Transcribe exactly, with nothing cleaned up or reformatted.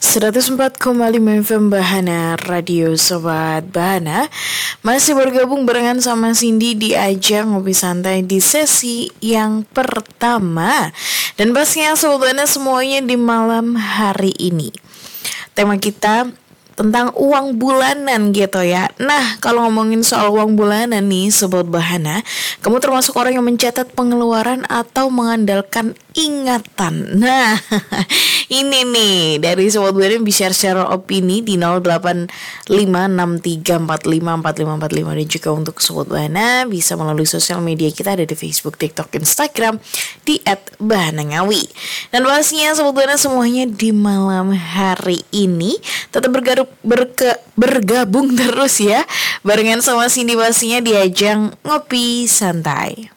seratus empat koma lima F M Bahana Radio Sobat Bahana. Masih bergabung barengan sama Cindy di ajang ngopi santai di sesi yang pertama. Dan pastinya Sobat Bahana semuanya di malam hari ini tema kita tentang uang bulanan gitu ya. Nah, kalau ngomongin soal uang bulanan nih Sobat Bahana, kamu termasuk orang yang mencatat pengeluaran atau mengandalkan ingatan? Nah, ini nih dari Sobat Bahana bisa share opini di nol delapan lima enam tiga empat lima empat lima empat lima. Dan juga untuk Sobat Bahana bisa melalui sosial media kita ada di Facebook, TikTok, Instagram di et bahanangawi. Dan pastinya Sobat Bahana semuanya di malam hari ini tetap bergaru Berke, bergabung terus ya barengan sama Cindy pastinya di ajang ngopi santai.